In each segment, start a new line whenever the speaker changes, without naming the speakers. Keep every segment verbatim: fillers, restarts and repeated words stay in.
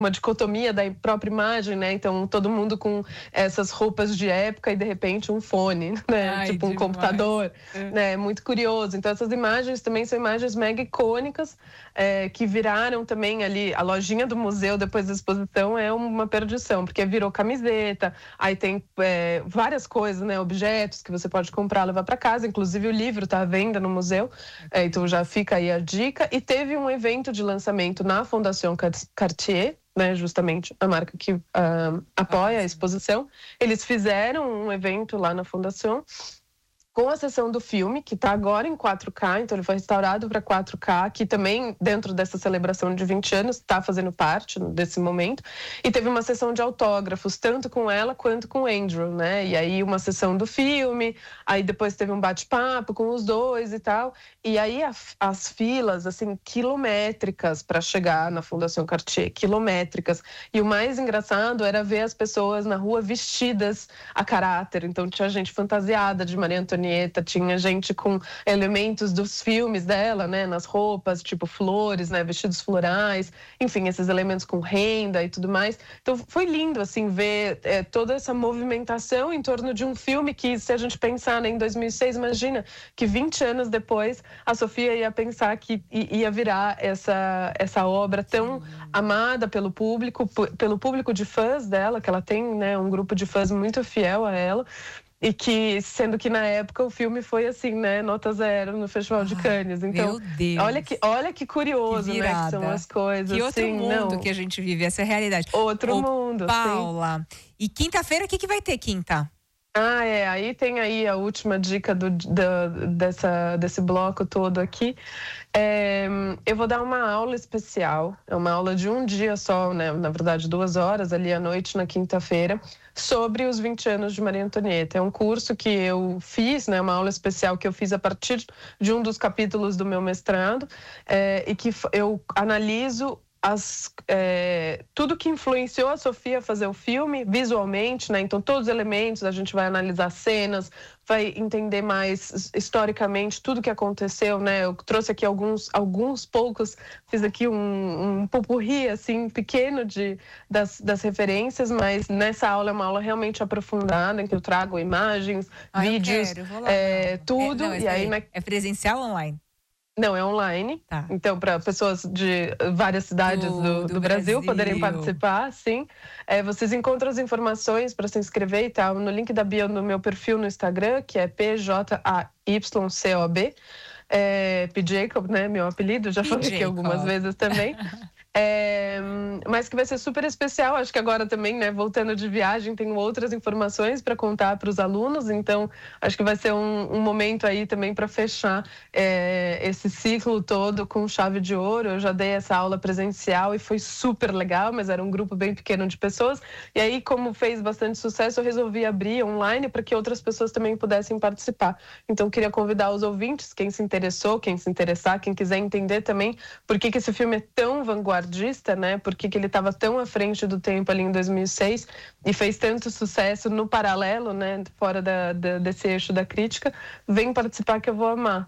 uma dicotomia da própria imagem, né? Então, todo mundo com essas roupas de época e, de repente, um fone, né?
Ai,
tipo um
demais.
computador,
é.
né? Muito curioso. Então, essas imagens também são imagens mega icônicas, é, que viraram também ali, a lojinha do museu, depois da exposição, é uma perdição, porque virou camiseta, aí tem é, várias coisas, né? Objetos que você pode comprar, levar para casa, inclusive o livro está à venda no museu, é, então já fica aí a dica. E teve um evento de lançamento na Fundação Cartier, né, justamente a marca que uh, apoia a exposição. Eles fizeram um evento lá na Fundação com a sessão do filme, que está agora em quatro K, então ele foi restaurado para quatro K, que também, dentro dessa celebração de vinte anos, está fazendo parte desse momento. E teve uma sessão de autógrafos, tanto com ela quanto com o Andrew, né? E aí uma sessão do filme, aí depois teve um bate-papo com os dois e tal. E aí a, as filas, assim, quilométricas para chegar na Fundação Cartier, quilométricas. E o mais engraçado era ver as pessoas na rua vestidas a caráter. Então tinha gente fantasiada de Maria Antonieta, tinha gente com elementos dos filmes dela, né, nas roupas, tipo flores, né, vestidos florais, enfim, esses elementos com renda e tudo mais. Então foi lindo, assim, ver é, toda essa movimentação em torno de um filme que, se a gente pensar, né, em dois mil e seis, imagina que vinte anos depois a Sofia ia pensar que ia virar essa, essa obra tão Sim. amada pelo público, pelo público de fãs dela, que ela tem, né, um grupo de fãs muito fiel a ela. E que, sendo que na época o filme foi assim, né, nota zero no Festival de Cannes. Então,
meu Deus.
olha que, olha que curioso, que né, que são as coisas.
Que outro
assim,
mundo
não.
que a gente vive, essa é a realidade.
Outro
Ô,
mundo,
Paula,
sim.
E quinta-feira, o que, que vai ter quinta?
Ah, é, aí tem aí a última dica do, do, dessa, desse bloco todo aqui. É, eu vou dar uma aula especial, é uma aula de um dia só, né? Na verdade, duas horas ali à noite, na quinta-feira, sobre os vinte anos de Maria Antonieta. É um curso que eu fiz, né? Uma aula especial que eu fiz a partir de um dos capítulos do meu mestrado, é, e que eu analiso As, é, tudo que influenciou a Sofia a fazer o filme visualmente, né? Então todos os elementos, a gente vai analisar cenas, vai entender mais historicamente tudo que aconteceu, né? Eu trouxe aqui alguns, alguns poucos, fiz aqui um, um popurrí, assim, pequeno de, das, das referências, mas nessa aula é uma aula realmente aprofundada, em que eu trago imagens, ah, vídeos,
eu quero, eu vou lá,
é, tudo.
É, não,
e aí,
é, é presencial ou online?
Não, é online.
Tá.
Então, para pessoas de várias cidades do, do, do, do Brasil, Brasil poderem participar, sim. É, vocês encontram as informações para se inscrever e tal no link da bio no meu perfil no Instagram, que é P J A Y C O B. É, P. Jacob, né? Meu apelido, já P. falei Jacob. aqui algumas vezes também. É, mas que vai ser super especial. Acho que agora também, né, voltando de viagem, tenho outras informações para contar para os alunos, então acho que vai ser um, um momento aí também para fechar é, esse ciclo todo com chave de ouro. Eu já dei essa aula presencial e foi super legal, mas era um grupo bem pequeno de pessoas, e aí, como fez bastante sucesso, eu resolvi abrir online para que outras pessoas também pudessem participar. Então queria convidar os ouvintes, quem se interessou, quem se interessar, quem quiser entender também por que, que esse filme é tão vanguardista, né? Por que, que ele estava tão à frente do tempo ali em dois mil e seis e fez tanto sucesso no paralelo, né? Fora da, da, desse eixo da crítica. Vem participar que eu vou amar.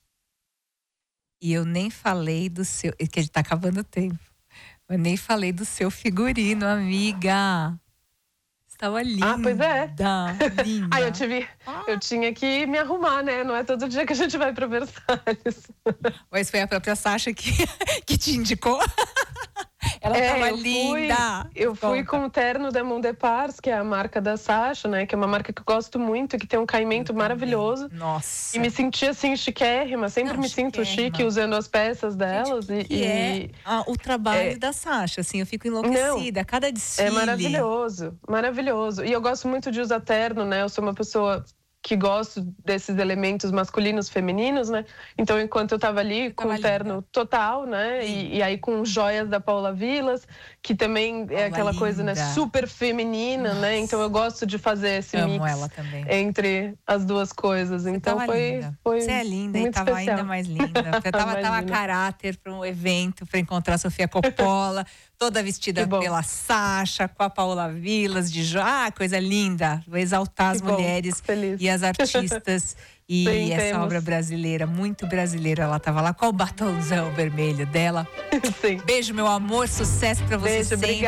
E eu nem falei do seu... que a gente tá acabando o tempo. Eu nem falei do seu figurino, amiga. Estava linda.
Ah, pois é.
Linda.
Ah, eu tive, ah. eu tinha que me arrumar, né? Não é todo dia que a gente vai para Versalhes.
Mas foi a própria Sasha que, que te indicou? Ela
é,
tava
eu
linda.
Fui, eu Conta. fui com o terno da Mondepars, que é a marca da Sasha, né? Que é uma marca que eu gosto muito, que tem um caimento maravilhoso.
Nossa.
E me senti assim chiquérrima, sempre Não, me sinto chique usando as peças delas.
Gente, que
e,
é
e
ah, o trabalho é, da Sasha, assim, eu fico enlouquecida. Não, Cada desfile.
É maravilhoso, maravilhoso. E eu gosto muito de usar terno, né? Eu sou uma pessoa que gosto desses elementos masculinos, femininos, né? Então, enquanto eu tava ali eu com o terno linda. total, né? E, e aí com joias da Paula Vilas, que também Paula é aquela linda. coisa, né? Super feminina, Nossa. né? Então eu gosto de fazer esse
Amo
mix
ela também.
entre as duas coisas.
Você
então foi,
linda.
foi
Você é linda
muito
e tava
especial.
ainda mais linda. Você tava, tava a caráter para um evento, para encontrar a Sofia Coppola, toda vestida pela Sasha, com a Paula Vilas de jo... Ah, coisa linda. Vou exaltar as
que
mulheres
bom,
e as artistas e Sim, essa temos. obra brasileira, muito brasileira. Ela tava lá com o batonzão vermelho dela.
Sim.
Beijo, meu amor, sucesso pra você
Beijo,
sempre.
Obrigada.